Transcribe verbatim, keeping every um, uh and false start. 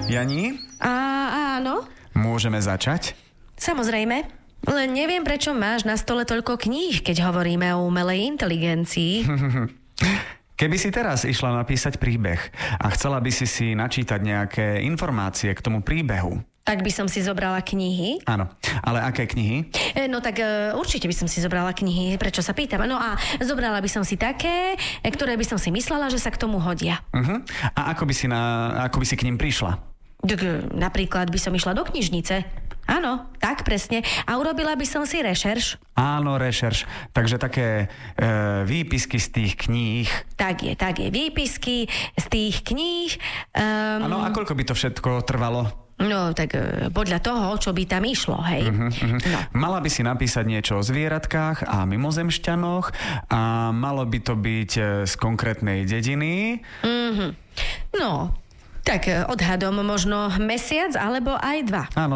Jani? A, áno? Môžeme začať? Samozrejme. Len neviem, prečo máš na stole toľko kníh, keď hovoríme o umelej inteligencii. Keby si teraz išla napísať príbeh a chcela by si si načítať nejaké informácie k tomu príbehu. Tak by som si zobrala knihy. Áno, ale aké knihy? E, no tak e, určite by som si zobrala knihy, prečo sa pýtam. No a zobrala by som si také, e, ktoré by som si myslela, že sa k tomu hodia. Uh-huh. A ako by si, na, ako by si k ním prišla? Tak, e, napríklad by som išla do knižnice. Áno, tak presne. A urobila by som si rešerš. Áno, rešerš. Takže také e, výpisky z tých kníh. Tak je, tak je. Výpisky z tých kníh. Um, Áno, a koľko by to všetko trvalo? No, tak e, podľa toho, čo by tam išlo, hej. Uh-huh, uh-huh. No. Mala by si napísať niečo o zvieratkách a mimozemšťanoch a malo by to byť e, z konkrétnej dediny. Uh-huh. No, tak e, odhadom možno mesiac alebo aj dva. Áno.